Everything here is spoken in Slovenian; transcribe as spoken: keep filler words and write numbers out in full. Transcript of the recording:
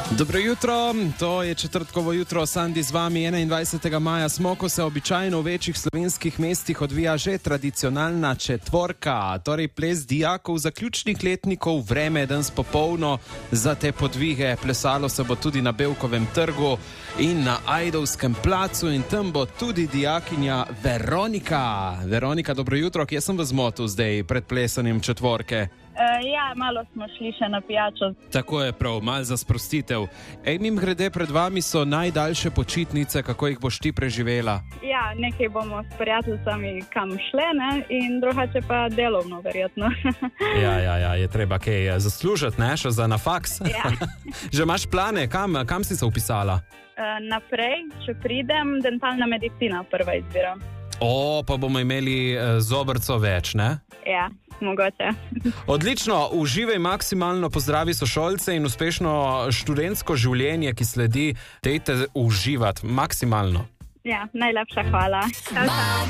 Dobro jutro, to je četrtkovo jutro, Sandi z vami. enaindvajsetega maja smo, ko se običajno v večjih slovenskih mestih odvija že tradicionalna četvorka, torej ples dijakov zaključnih letnikov. Vreme je danes popolno za te podvige. Plesalo se bo tudi na Bevkovem trgu in na Ajdovskem placu in tam bo tudi dijakinja Veronika. Veronika, dobro jutro, kje sem vas zmotil zdaj pred plesanjem četvorke? Uh, ja, malo smo šli še na pijačo. Tako je prav, malo za sprostitev. Ej, mim grede, pred vami so najdaljše počitnice, kako jih boš ti preživela? Ja, nekaj bomo s prijateljicami kam šle, ne? In drugače pa delovno, verjetno. ja, ja, ja, je treba kaj zaslužiti, ne, še za na faks. Ja. Že imaš plane, kam, kam si se upisala? Uh, naprej, če pridem, dentalna medicina prva izbira. O, pa bomo imeli uh, zobrco več, ne? Ja. Mogoče. Odlično, uživaj maksimalno, pozdravi sošolce in uspešno študentsko življenje, ki sledi, dejte uživati maksimalno. Ja, najlepša hvala.